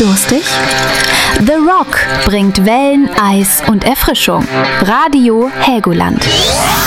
Durstig? The Rock bringt Wellen, Eis und Erfrischung. Radio Helgoland.